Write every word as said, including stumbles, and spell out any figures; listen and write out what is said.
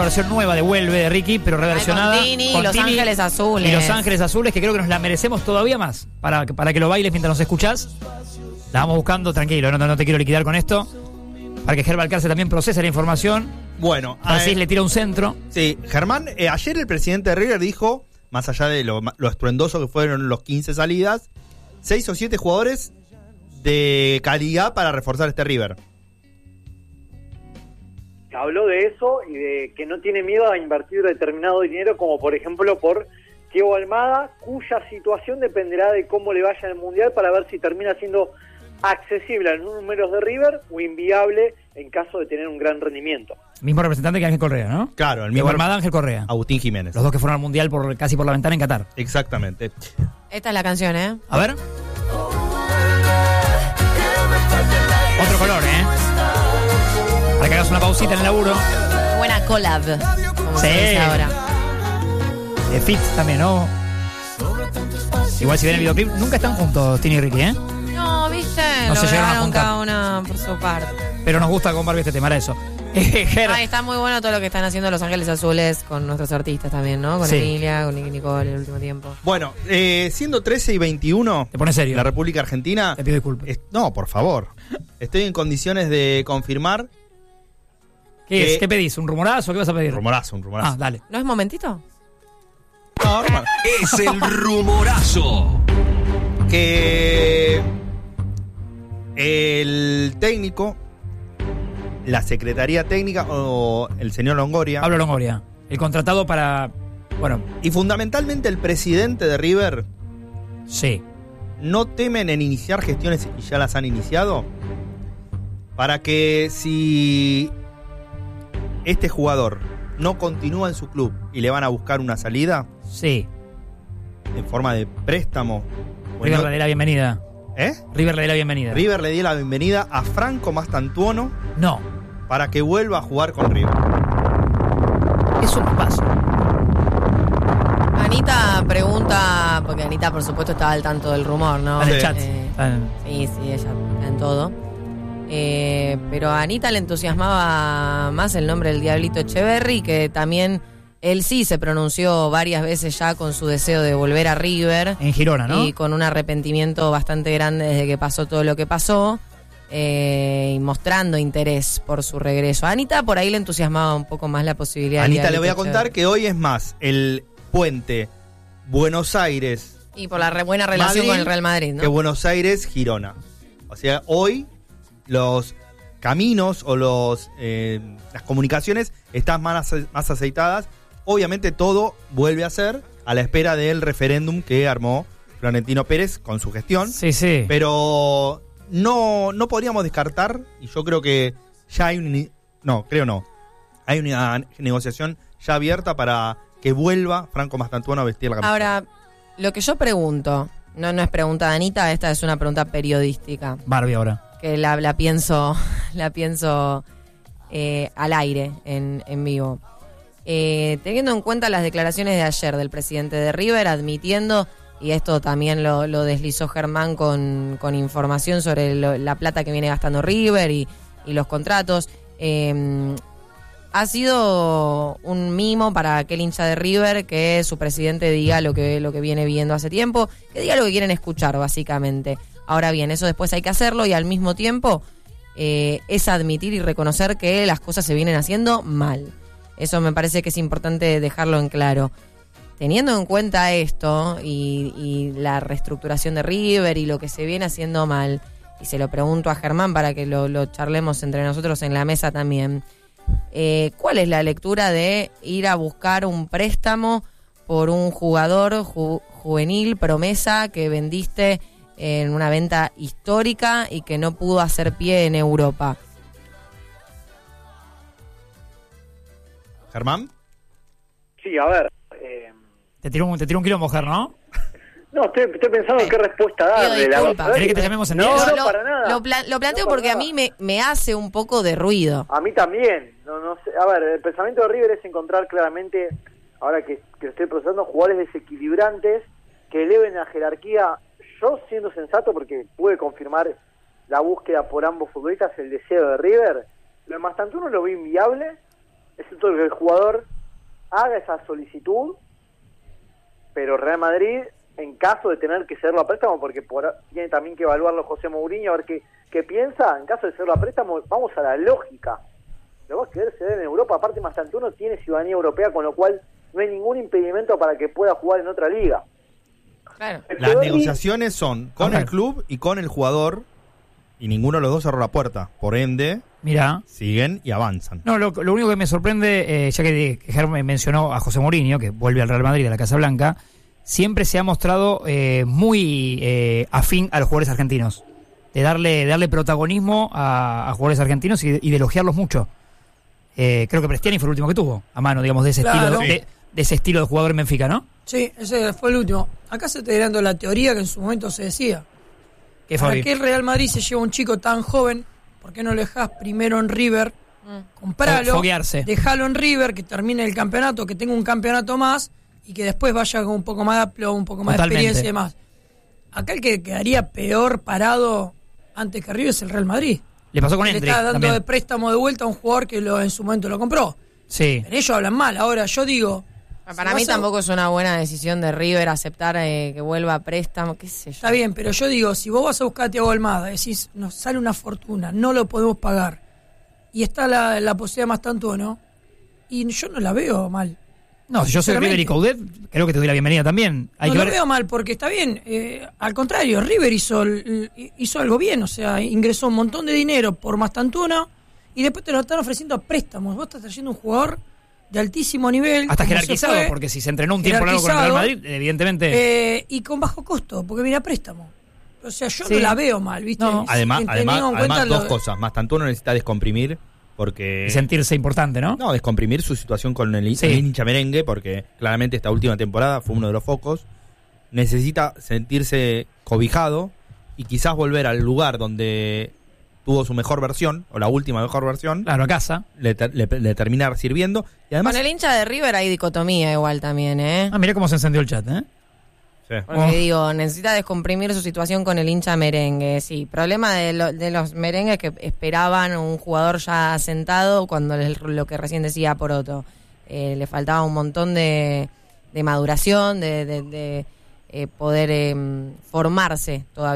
versión nueva de Vuelve de Ricky, pero reversionada. Ay, con Tini con y Los Tini Ángeles Azules. Y Los Ángeles Azules, que creo que nos la merecemos todavía más. Para, para que lo bailes mientras nos escuchás. La vamos buscando, tranquilo, no, no te quiero liquidar con esto. Para que Gerba Alcárcel también procese la información. Bueno, Así eh, le tira un centro. Sí, Germán, eh, ayer el presidente de River dijo, más allá de lo, lo estruendoso que fueron los quince salidas, seis o siete jugadores de calidad para reforzar este River. Habló de eso y de que no tiene miedo a invertir determinado dinero, como por ejemplo por Thiago Almada, cuya situación dependerá de cómo le vaya en el Mundial para ver si termina siendo accesible a los números de River o inviable en caso de tener un gran rendimiento. Mismo representante que Ángel Correa, ¿no? Claro, el Diego mismo Almada, Ángel Correa. Agustín Jiménez. Los dos que fueron al Mundial por casi por la ventana en Qatar. Exactamente. Esta es la canción, ¿eh? A ver. Otro color, ¿eh? Para que hagas una pausita en el laburo. Buena collab, como Sí. se dice ahora. De fit también, ¿no? Igual si ven el videoclip, nunca están juntos Tini y Ricky, ¿eh? No, ¿viste? No Lo se llegaron a grabaron juntar. cada una por su parte. Pero nos gusta con Barbie este tema, era eso. Eh, Ger, Ay, está muy bueno todo lo que están haciendo Los Ángeles Azules con nuestros artistas también, ¿no? Con Sí. Emilia, con Nicky Nicole en el último tiempo. Bueno, eh, siendo trece y veintiuno, te pones serio. la República Argentina... Te pido disculpas. es- no, por favor. Estoy en condiciones de confirmar... ¿Qué, eh, es? ¿Qué pedís? ¿Un rumorazo? ¿Qué vas a pedir? Rumorazo, un rumorazo. Ah, dale. ¿No es momentito? No, rumor- Es el rumorazo. que el técnico, la Secretaría Técnica o el señor Longoria, Pablo Longoria. El contratado para... Bueno, y fundamentalmente el presidente de River, sí. no temen en iniciar gestiones y ya las han iniciado para que si este jugador no continúa en su club y le van a buscar una salida Sí. en forma de préstamo, River bueno, le dé la bienvenida. ¿eh? River le dé la bienvenida. River le dio la bienvenida a Franco Mastantuono No. para que vuelva a jugar con River. Es un paso. Anita pregunta, porque Anita por supuesto estaba al tanto del rumor, ¿no? En el Sí. chat. Eh, Está en- sí, sí, ella está en todo. Eh, pero a Anita le entusiasmaba más el nombre del Diablito Echeverri, que también él sí se pronunció varias veces ya con su deseo de volver a River. En Girona, ¿no? Y con un arrepentimiento bastante grande desde que pasó todo lo que pasó. Eh, y mostrando interés por su regreso. A Anita por ahí le entusiasmaba un poco más la posibilidad. del Anita, le voy a Diablito contar Echeverri. que hoy es más el puente Buenos Aires Y por la re- buena relación Madrid con el Real Madrid, ¿no? que Buenos Aires Girona. O sea, hoy los caminos o los eh, las comunicaciones están más, ace- más aceitadas. Obviamente todo vuelve a ser a la espera del referéndum que armó Florentino Pérez con su gestión. Sí, sí. Pero no, no podríamos descartar, y yo creo que ya hay un... No, creo no. Hay una negociación ya abierta para que vuelva Franco Mastantuono a vestir la camiseta. Ahora, lo que yo pregunto, no, no es pregunta de Anita, esta es una pregunta periodística, Barbie ahora. que la, la pienso, la pienso eh, al aire, en, en vivo. Eh, teniendo en cuenta las declaraciones de ayer del presidente de River, admitiendo, y esto también lo, lo deslizó Germán con, con información sobre lo- la plata que viene gastando River y, y los contratos, eh, ha sido un mimo para aquel hincha de River que su presidente diga lo que, lo que viene viendo hace tiempo, que diga lo que quieren escuchar, básicamente. Ahora bien, eso después hay que hacerlo y al mismo tiempo eh, es admitir y reconocer que las cosas se vienen haciendo mal. Eso me parece que es importante dejarlo en claro. Teniendo en cuenta esto y, y la reestructuración de River y lo que se viene haciendo mal, y se lo pregunto a Germán para que lo, lo charlemos entre nosotros en la mesa también, eh, ¿cuál es la lectura de ir a buscar un préstamo por un jugador ju- juvenil, promesa, que vendiste en una venta histórica y que no pudo hacer pie en Europa? ¿Germán? Sí, a ver. eh, Te tiró un, te tiró un quilombo, Ger, ¿no? no, estoy, estoy pensando en qué respuesta Pido darle. La disculpas. verdad ¿Querés que es te llamemos en No, diez? no, lo, para nada. lo pla- lo planteo No, para porque a nada. mí me, me hace un poco de ruido. A mí también. No, no sé. A ver, el pensamiento de River es encontrar claramente, ahora que, que lo estoy procesando, jugadores desequilibrantes que eleven la jerarquía. Yo, siendo sensato, porque pude confirmar la búsqueda por ambos futbolistas, el deseo de River, lo de Mastantuono lo vi inviable, excepto que el jugador haga esa solicitud, pero Real Madrid, en caso de tener que cederlo a préstamo, porque por, tiene también que evaluarlo José Mourinho, a ver qué, qué piensa, en caso de cederlo a préstamo, vamos a la lógica. Lo vas a querer ceder en Europa, aparte Mastantuono tiene ciudadanía europea, con lo cual no hay ningún impedimento para que pueda jugar en otra liga. Claro. Las negociaciones son con Okay. el club y con el jugador, y ninguno de los dos cerró la puerta. Por ende, Mira. siguen y avanzan. No, lo, lo único que me sorprende, eh, ya que Germán mencionó a José Mourinho, que vuelve al Real Madrid, a la Casa Blanca, siempre se ha mostrado eh, muy eh, afín a los jugadores argentinos. De darle, de darle protagonismo a, a jugadores argentinos y de, y de elogiarlos mucho. Eh, creo que Prestiani fue el último que tuvo a mano, digamos, de ese Claro. estilo de, de, de ese estilo de jugador en Benfica, ¿no? Sí, ese fue el último. Acá se está tirando la teoría que en su momento se decía. ¿Qué, ¿Para Fabi? qué el Real Madrid se lleva un chico tan joven? ¿Por qué no lo dejás primero en River? Compralo, Fo- foguearse. dejalo en River, que termine el campeonato, que tenga un campeonato más y que después vaya con un poco más de aplomo, un poco más Totalmente. de experiencia y demás. Acá el que quedaría peor parado antes que River es el Real Madrid. Le pasó con Le Endrick está dando también. de préstamo de vuelta a un jugador que lo, en su momento lo compró. Sí. Pero ellos hablan mal. Ahora, yo digo... Para si mí vas a- tampoco es una buena decisión de River aceptar eh, que vuelva a préstamo, qué sé yo. Está bien, pero yo digo, si vos vas a buscar a Thiago Almada, decís, nos sale una fortuna, no lo podemos pagar, y está la, la posibilidad más tanto, ¿no? Y yo no la veo mal. No, si yo soy River y Coudet, creo que te doy la bienvenida también. Hay no que lo ver. veo mal, porque está bien. eh, al contrario, River hizo, el- hizo algo bien, o sea, ingresó un montón de dinero por Mastantuono, y después te lo están ofreciendo a préstamos. Vos estás trayendo un jugador de altísimo nivel. Hasta como se jerarquizado, fue, porque si se entrenó un tiempo largo con el Real jerarquizado, Madrid, evidentemente. eh, y con bajo costo, porque viene a préstamo. O sea, yo Sí. no la veo mal, ¿viste? No. Además, Teniendo además, en cuenta además lo- dos cosas. Mastantuono necesita descomprimir porque... y sentirse importante, ¿no? No, descomprimir su situación con el, Sí. el hincha merengue, porque claramente esta última temporada fue uno de los focos. Necesita sentirse cobijado y quizás volver al lugar donde tuvo su mejor versión, o la última mejor versión, Claro, a casa. le, ter- le, le termina sirviendo. Y además... Con el hincha de River hay dicotomía igual también, ¿eh? Ah, mirá cómo se encendió el chat, ¿eh? Sí. Porque Oh. digo, necesita descomprimir su situación con el hincha merengue. Sí, problema de, lo- de los merengues que esperaban un jugador ya sentado cuando el- lo que recién decía Poroto. Eh, le faltaba un montón de, de maduración, de, de, de, eh, poder eh, formarse todavía.